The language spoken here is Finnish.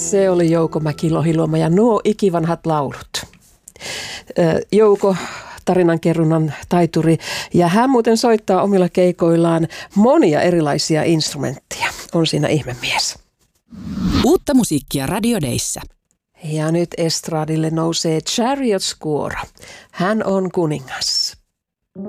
Se oli Jouko Mäki-Lohiluoma ja nuo ikivanhat laulut. Jouko, tarinankerronnan taituri, ja hän muuten soittaa omilla keikoillaan monia erilaisia instrumentteja. On siinä ihmemies. Uutta musiikkia Radio Dayssä. Ja nyt estradille nousee Chariot Squire. Hän on kuningas.